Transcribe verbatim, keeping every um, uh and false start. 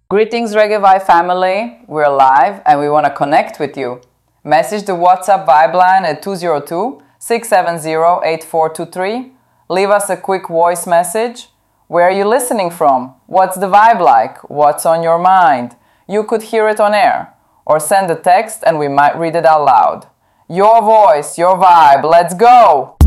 Greetings Reggae Vibe family, we're live and we want to connect with you. Message the WhatsApp Vibe line at two zero two, six seven zero, eight four two three. Leave us a quick voice message. Where are you listening from? What's the vibe like? What's on your mind? You could hear it on air. Or send a text and we might read it out loud. Your voice, your vibe, let's go!